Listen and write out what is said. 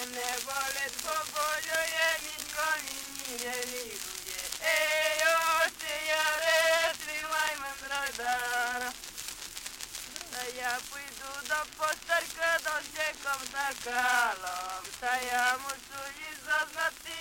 Nevolet popoljuje, nitko mi nije liguje. Još ti ja retri majman dana. Da ja pojdu do postarka, dosjekom sa kalom. Da ja mu suđi zaznati